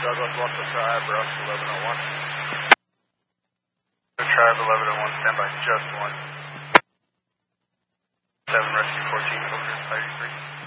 Douglas 1 to Tribe, Russ 1101. Tribe 1101, stand by just 1. 7 Rescue 14, over 33.